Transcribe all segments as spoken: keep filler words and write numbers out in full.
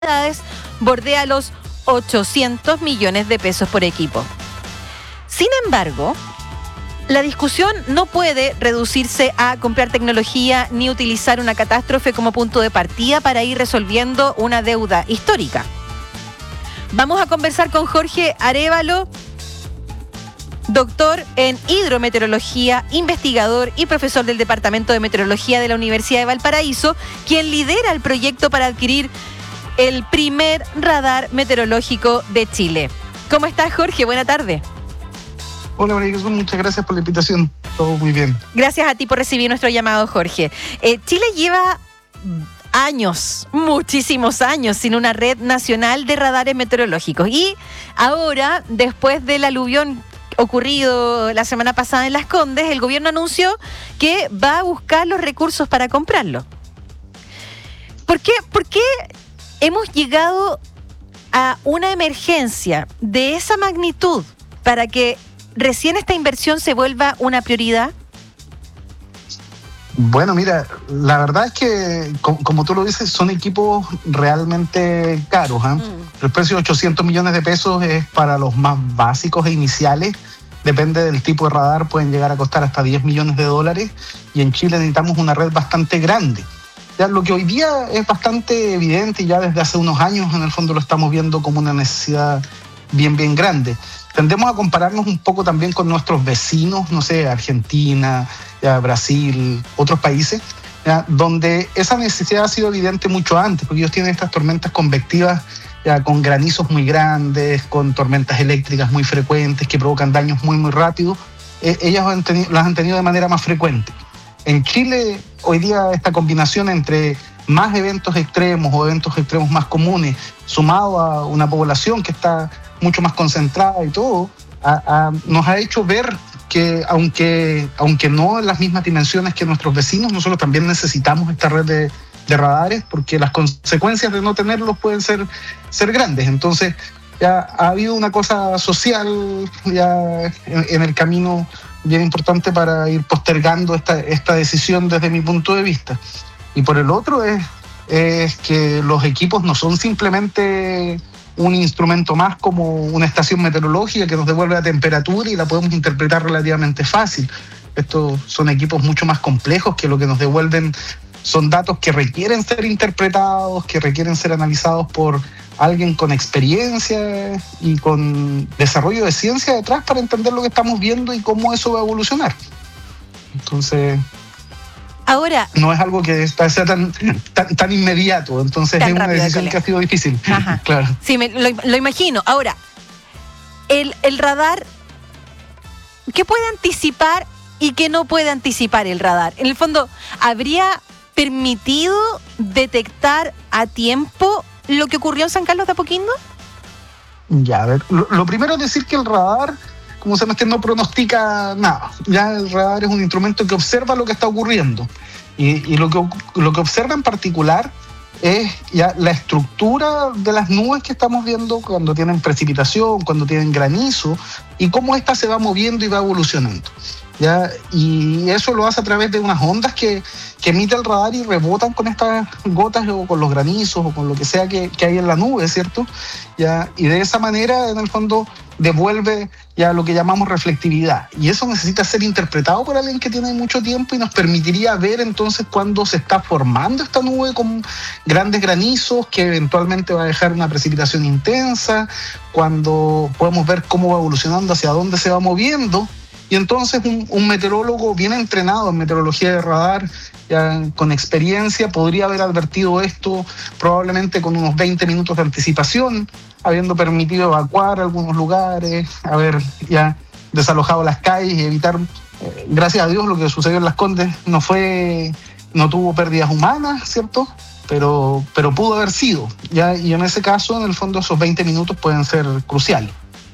bordea los ochocientos millones de pesos por equipo. Sin embargo, la discusión no puede reducirse a comprar tecnología ni utilizar una catástrofe como punto de partida para ir resolviendo una deuda histórica. Vamos a conversar con Jorge Arévalo, doctor en hidrometeorología, investigador y profesor del Departamento de Meteorología de la Universidad de Valparaíso, quien lidera el proyecto para adquirir el primer radar meteorológico de Chile. ¿Cómo estás, Jorge? Buena tarde. Hola, María Jesús, muchas gracias por la invitación. Todo muy bien. Gracias a ti por recibir nuestro llamado, Jorge. Eh, Chile lleva años, muchísimos años, sin una red nacional de radares meteorológicos. Y ahora, después del aluvión ocurrido la semana pasada en Las Condes, el gobierno anunció que va a buscar los recursos para comprarlo. ¿Por qué? ¿Por qué hemos llegado a una emergencia de esa magnitud para que recién esta inversión se vuelva una prioridad? Bueno, mira, la verdad es que, como, como tú lo dices, son equipos realmente caros. ¿eh? Mm. El precio de ochocientos millones de pesos es para los más básicos e iniciales. Depende del tipo de radar, pueden llegar a costar hasta diez millones de dólares. Y en Chile necesitamos una red bastante grande. Ya, lo que hoy día es bastante evidente, y ya desde hace unos años en el fondo lo estamos viendo como una necesidad bien, bien grande. Tendemos a compararnos un poco también con nuestros vecinos, no sé, Argentina, ya, Brasil, otros países, ya, donde esa necesidad ha sido evidente mucho antes, porque ellos tienen estas tormentas convectivas ya, con granizos muy grandes, con tormentas eléctricas muy frecuentes que provocan daños muy, muy rápidos. Eh, ellas han teni- las han tenido de manera más frecuente. En Chile, hoy día, esta combinación entre más eventos extremos o eventos extremos más comunes, sumado a una población que está mucho más concentrada y todo, a, a, nos ha hecho ver que aunque, aunque no en las mismas dimensiones que nuestros vecinos, nosotros también necesitamos esta red de, de radares, porque las consecuencias de no tenerlos pueden ser, ser grandes. Entonces ya ha habido una cosa social ya en, en el camino bien importante para ir postergando esta, esta decisión desde mi punto de vista. Y por el otro es, es que los equipos no son simplemente un instrumento más como una estación meteorológica que nos devuelve la temperatura y la podemos interpretar relativamente fácil. Estos son equipos mucho más complejos que lo que nos devuelven son datos que requieren ser interpretados, que requieren ser analizados por alguien con experiencia y con desarrollo de ciencia detrás para entender lo que estamos viendo y cómo eso va a evolucionar. Entonces, ahora, no es algo que sea tan, tan, tan inmediato, entonces es una decisión que ha sido difícil. Ajá. Claro. Sí, me, lo, lo imagino. Ahora, el, el radar, ¿qué puede anticipar y qué no puede anticipar el radar? En el fondo, ¿habría permitido detectar a tiempo lo que ocurrió en San Carlos de Apoquindo? Ya, a ver, lo, lo primero es decir que el radar, como se llama, que no pronostica nada. Ya el radar es un instrumento que observa lo que está ocurriendo. Y, y lo, que, lo que observa en particular es ya la estructura de las nubes que estamos viendo cuando tienen precipitación, cuando tienen granizo, y cómo ésta se va moviendo y va evolucionando. ¿Ya? Y eso lo hace a través de unas ondas que, que emite el radar y rebotan con estas gotas o con los granizos o con lo que sea que, que hay en la nube, ¿cierto? ¿Ya? Y de esa manera, en el fondo, devuelve ya lo que llamamos reflectividad. Y eso necesita ser interpretado por alguien que tiene mucho tiempo y nos permitiría ver entonces cuando se está formando esta nube con grandes granizos que eventualmente va a dejar una precipitación intensa, cuando podemos ver cómo va evolucionando, hacia dónde se va moviendo. Y entonces un, un meteorólogo bien entrenado en meteorología de radar, ya con experiencia, podría haber advertido esto probablemente con unos veinte minutos de anticipación, habiendo permitido evacuar algunos lugares, haber ya desalojado las calles y evitar, eh, gracias a Dios, lo que sucedió en Las Condes no fue, no tuvo pérdidas humanas, ¿cierto? Pero, pero pudo haber sido, ya, y en ese caso, en el fondo, esos veinte minutos pueden ser cruciales.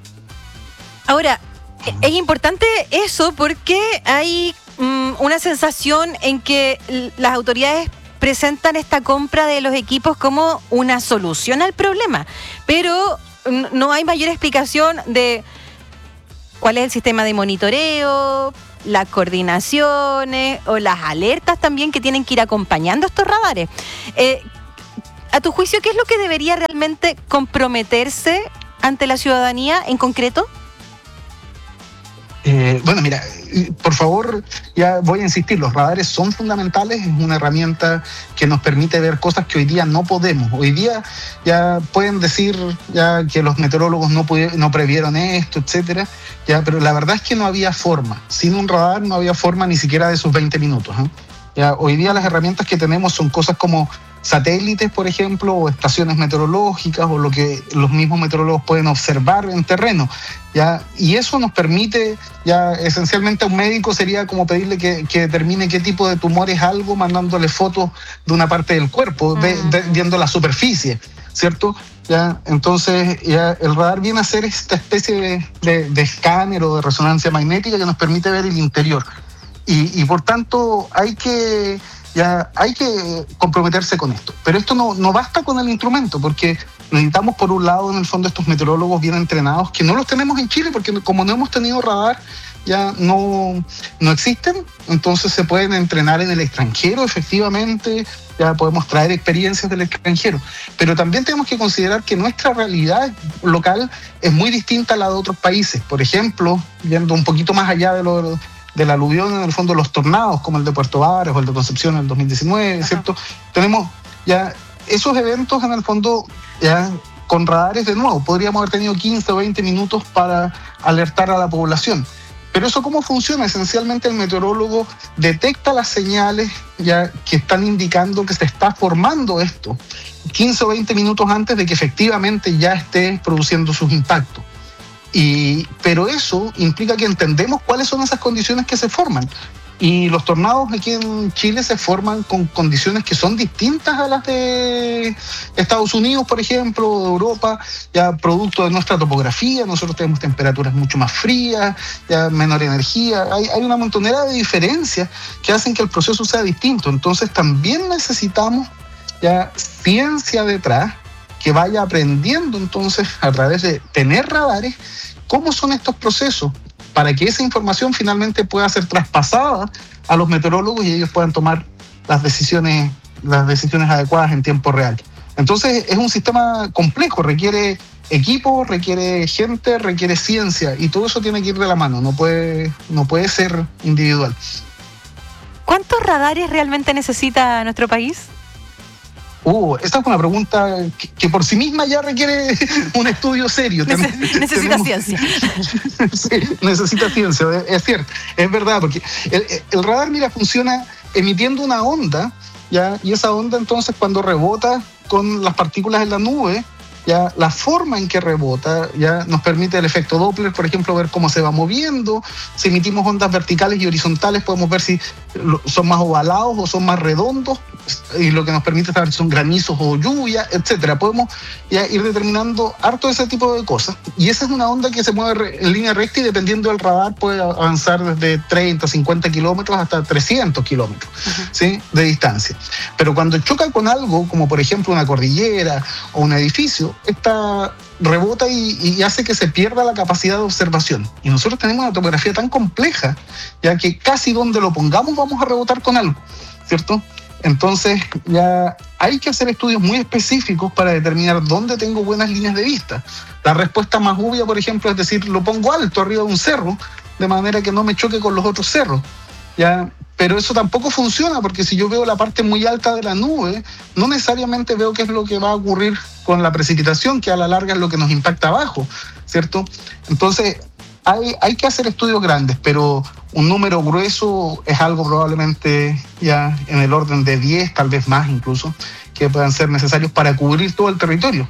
Ahora, es importante eso porque hay um, una sensación en que l- las autoridades presentan esta compra de los equipos como una solución al problema, pero n- no hay mayor explicación de cuál es el sistema de monitoreo, las coordinaciones o las alertas también que tienen que ir acompañando estos radares. Eh, a tu juicio, ¿qué es lo que debería realmente comprometerse ante la ciudadanía en concreto? Eh, bueno, mira, por favor, ya voy a insistir, los radares son fundamentales, es una herramienta que nos permite ver cosas que hoy día no podemos. Hoy día ya pueden decir ya que los meteorólogos no, pudieron, no previeron esto, etcétera, ya, pero la verdad es que no había forma. Sin un radar no había forma ni siquiera de esos veinte minutos. ¿eh? Ya, hoy día las herramientas que tenemos son cosas como satélites, por ejemplo, o estaciones meteorológicas, o lo que los mismos meteorólogos pueden observar en terreno, ¿ya? Y eso nos permite, ya esencialmente a un médico sería como pedirle que, que determine qué tipo de tumor es algo, mandándole fotos de una parte del cuerpo, uh-huh. ve, de, viendo la superficie, ¿cierto? ¿Ya? Entonces, ya el radar viene a ser esta especie de, de, de escáner o de resonancia magnética que nos permite ver el interior. Y, y por tanto, hay que... Ya hay que comprometerse con esto. Pero esto no, no basta con el instrumento, porque necesitamos, por un lado, en el fondo, estos meteorólogos bien entrenados, que no los tenemos en Chile, porque como no hemos tenido radar, ya no, no existen. Entonces se pueden entrenar en el extranjero, efectivamente, ya podemos traer experiencias del extranjero. Pero también tenemos que considerar que nuestra realidad local es muy distinta a la de otros países. Por ejemplo, yendo un poquito más allá de lo del aluvión, en el fondo los tornados, como el de Puerto Varas o el de Concepción en el dos mil diecinueve, ¿cierto? Ajá. Tenemos ya esos eventos, en el fondo, ya con radares de nuevo. Podríamos haber tenido quince o veinte minutos para alertar a la población. Pero eso, ¿cómo funciona? Esencialmente el meteorólogo detecta las señales ya que están indicando que se está formando esto quince o veinte minutos antes de que efectivamente ya esté produciendo sus impactos. Y, pero eso implica que entendemos cuáles son esas condiciones que se forman. Y los tornados aquí en Chile se forman con condiciones que son distintas a las de Estados Unidos, por ejemplo, o de Europa, ya producto de nuestra topografía. Nosotros tenemos temperaturas mucho más frías, ya menor energía. Hay, hay una montonera de diferencias que hacen que el proceso sea distinto. Entonces también necesitamos ya ciencia detrás, que vaya aprendiendo entonces a través de tener radares cómo son estos procesos, para que esa información finalmente pueda ser traspasada a los meteorólogos y ellos puedan tomar las decisiones, las decisiones adecuadas en tiempo real. Entonces es un sistema complejo, requiere equipo, requiere gente, requiere ciencia, y todo eso tiene que ir de la mano, no puede, no puede ser individual. ¿Cuántos radares realmente necesita nuestro país? Uh, esta es una pregunta que, que por sí misma ya requiere un estudio serio. Nece- necesita Tenemos, ciencia. Sí, necesita ciencia, es cierto, es verdad, porque el, el radar, mira, funciona emitiendo una onda, ¿ya? Y esa onda entonces cuando rebota con las partículas en la nube, ya la forma en que rebota ya nos permite el efecto Doppler, por ejemplo, ver cómo se va moviendo. Si emitimos ondas verticales y horizontales, podemos ver si son más ovalados o son más redondos, y lo que nos permite saber si son granizos o lluvia, etcétera. Podemos ya ir determinando harto ese tipo de cosas. Y esa es una onda que se mueve en línea recta, y dependiendo del radar puede avanzar desde treinta, cincuenta kilómetros hasta trescientos kilómetros, uh-huh. ¿sí? de distancia. Pero cuando choca con algo, como por ejemplo una cordillera o un edificio, esta rebota y, y hace que se pierda la capacidad de observación. Y nosotros tenemos una topografía tan compleja, ya que casi donde lo pongamos vamos a rebotar con algo, ¿cierto? Entonces ya hay que hacer estudios muy específicos para determinar dónde tengo buenas líneas de vista. La respuesta más obvia, por ejemplo, es decir, lo pongo alto arriba de un cerro, de manera que no me choque con los otros cerros, ¿ya? Pero eso tampoco funciona, porque si yo veo la parte muy alta de la nube, no necesariamente veo qué es lo que va a ocurrir con la precipitación, que a la larga es lo que nos impacta abajo, ¿cierto? Entonces hay, hay que hacer estudios grandes, pero un número grueso es algo probablemente ya en el orden de diez, tal vez más incluso, que puedan ser necesarios para cubrir todo el territorio.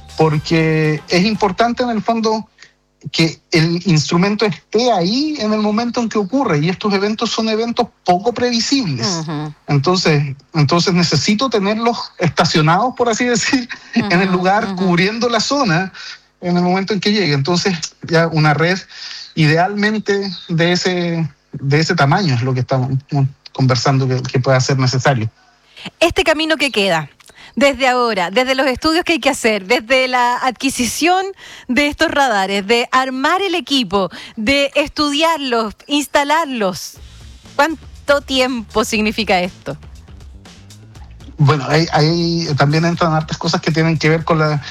Porque es importante en el fondo que el instrumento esté ahí en el momento en que ocurre, y estos eventos son eventos poco previsibles. Uh-huh. Entonces, entonces necesito tenerlos estacionados, por así decir, uh-huh, en el lugar, uh-huh. cubriendo la zona en el momento en que llegue. Entonces, ya una red idealmente de ese, de ese tamaño es lo que estamos conversando que, que pueda ser necesario. Este camino que queda, desde ahora, desde los estudios que hay que hacer, desde la adquisición de estos radares, de armar el equipo, de estudiarlos, instalarlos, ¿cuánto tiempo significa esto? Bueno, ahí, ahí también entran hartas cosas que tienen que ver con la